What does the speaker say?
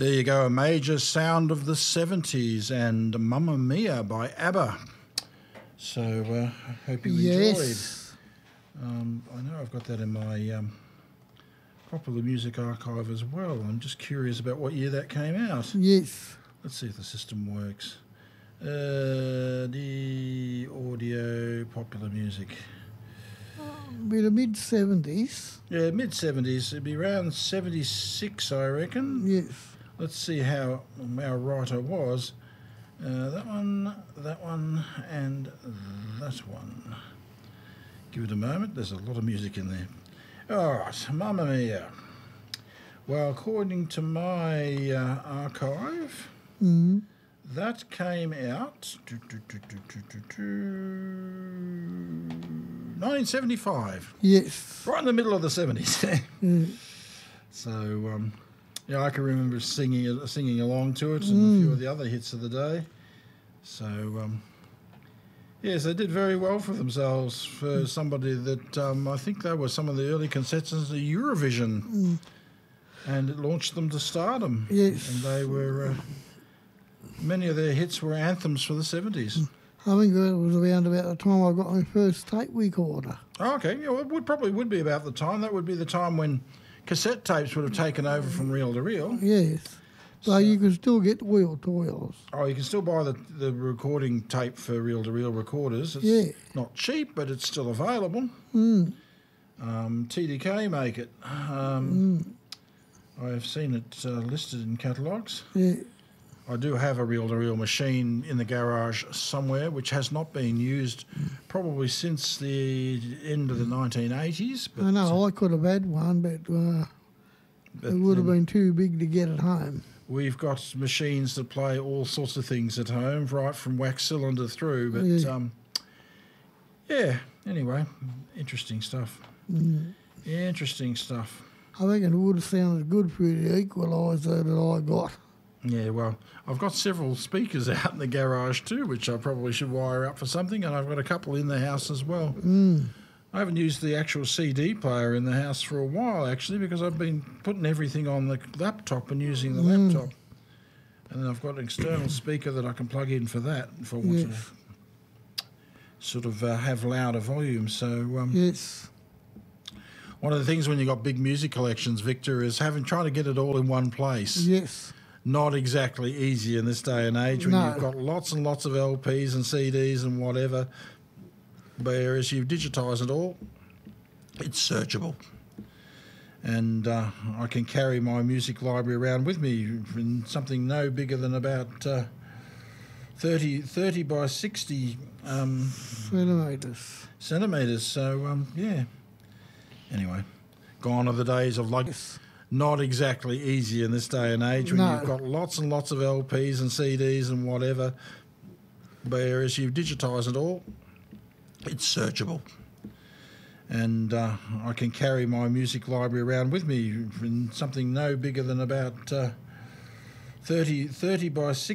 There you go, a major sound of the 70s and Mamma Mia by ABBA. So I hope you enjoyed. I know I've got that in my popular music archive as well. I'm just curious about what year that came out. Yes. Let's see if the system works. The audio, popular music. Be the mid-70s. Yeah, mid-70s. It'd be around 76, I reckon. Yes. Let's see how right I was. That one, and that one. Give it a moment. There's a lot of music in there. All right, Mamma Mia. Well, according to my archive, that came out 1975. Yes. Right in the middle of the 70s. So, yeah, I can remember singing along to it and a few of the other hits of the day. So, yes, they did very well for themselves for somebody that I think they were some of the early contestants of Eurovision. And it launched them to stardom. Yes. And they were, many of their hits were anthems for the 70s. I think that was around about the time I got my first tape recorder. Oh, okay, yeah, well, it probably would be about the time. That would be the time when cassette tapes would have taken over from reel to reel. Yes. So you can still get wheel-to-wheels. Oh, you can still buy the recording tape for reel-to-reel recorders. It's not cheap, but it's still available. TDK make it. I've seen it listed in catalogues. Yeah. I do have a reel-to-reel machine in the garage somewhere, which has not been used probably since the end of the 1980s. But I know, I could have had one, but it would have been too big to get at home. We've got machines that play all sorts of things at home, right from wax cylinder through. But, yeah, anyway, interesting stuff. Interesting stuff. I think it would have sounded good for the equaliser that I got. Yeah, well, I've got several speakers out in the garage too, which I probably should wire up for something, and I've got a couple in the house as well. I haven't used the actual CD player in the house for a while, actually, because I've been putting everything on the laptop and using the laptop. And then I've got an external speaker that I can plug in for that if I want to sort of have louder volume. So, one of the things when you've got big music collections, Victor, is trying to get it all in one place. Yes. Not exactly easy in this day and age when you've got lots and lots of LPs and CDs and whatever. Whereas you digitise it all, it's searchable. And I can carry my music library around with me in something no bigger than about 30 by 60 centimetres. So, yeah. Anyway, gone are the days of not exactly easy in this day and age when you've got lots and lots of LPs and CDs and whatever. Whereas you digitise it all, it's searchable. And I can carry my music library around with me in something no bigger than about 30 by 60